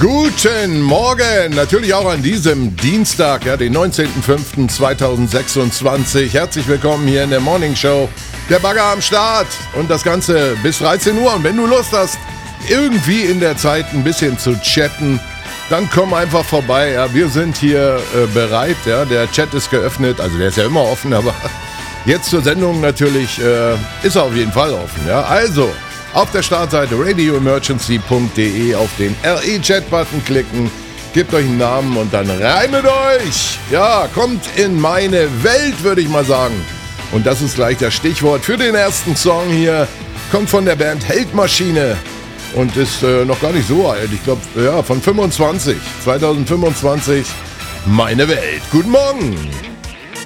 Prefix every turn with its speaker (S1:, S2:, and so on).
S1: Guten Morgen, natürlich auch an diesem Dienstag, ja, den 19.05.2026. Herzlich willkommen hier in der Morning Show. Der Bagger am Start und das Ganze bis 13 Uhr. Und wenn du Lust hast, irgendwie in der Zeit ein bisschen zu chatten, dann komm einfach vorbei. Ja, wir sind hier bereit. Ja, der Chat ist geöffnet, also der ist ja immer offen, aber jetzt zur Sendung natürlich ist er auf jeden Fall offen. Ja, also auf der Startseite radioemergency.de auf den RE-Chat-Button klicken, gebt euch einen Namen und dann rein mit euch. Ja, kommt in meine Welt, würde ich mal sagen. Und das ist gleich das Stichwort für den ersten Song hier. Kommt von der Band Heldmaschine und ist noch gar nicht so alt. Ich glaube, ja, von 2025. Meine Welt. Guten Morgen.